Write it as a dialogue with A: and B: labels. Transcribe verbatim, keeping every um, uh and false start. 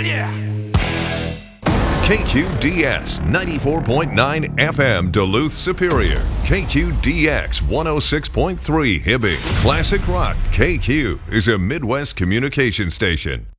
A: yeah.
B: K Q D S ninety-four point nine F M Duluth Superior. K Q D X one oh six point three Hibbing. Classic Rock K Q is a Midwest communication station.